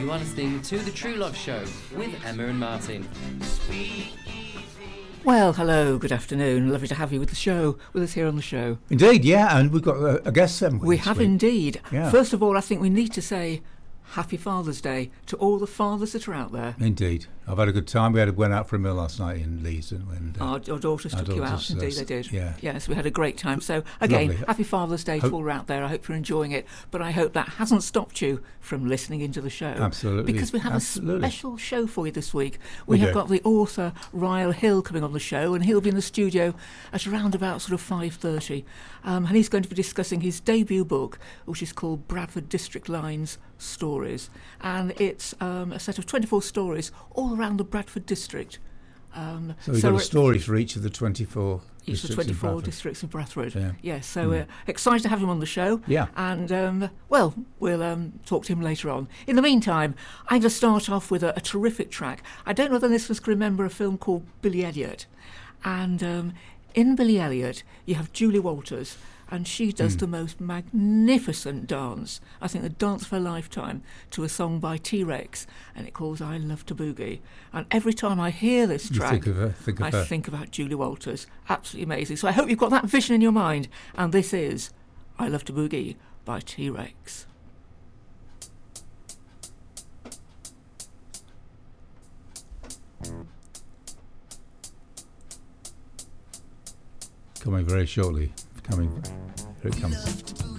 You are listening to The True Love Show with Emma and Martin. Well, hello, good afternoon. Lovely to have you with us here on the show. Indeed, yeah, and we've got a guest, haven't we? We have indeed. Yeah. First of all, I think we need to say Happy Father's Day to all the fathers that are out there. Indeed. I've had a good time. Went out for a meal last night in Leeds. And our daughters took you out. Indeed, they did. Yeah. Yes, we had a great time. So, again, Lovely. Happy Father's Day to all out there. I hope you're enjoying it. But I hope that hasn't stopped you from listening into the show. Absolutely. Because we have Absolutely. a special show for you this week. We have do. got the author, Ryle Hill, coming on the show, and he'll be in the studio at around about sort of 5:30. And he's going to be discussing his debut book, which is called Bradford District Lines Stories. And it's a set of 24 stories all around the Bradford district. So we've got a story for each of the 24 each of the 24 districts of Bradford. Yeah. Yes, so we're excited to have him on the show. Yeah. And, we'll talk to him later on. In the meantime, I'm going to start off with a terrific track. I don't know whether listeners can remember a film called Billy Elliot. And in Billy Elliot, you have Julie Walters, and she does the most magnificent dance, I think the dance of her lifetime, to a song by T-Rex, and it calls I Love to Boogie. And every time I hear this track, I think about Julie Walters. Absolutely amazing. So I hope you've got that vision in your mind. And this is I Love to Boogie by T-Rex. Coming very shortly. Here it comes.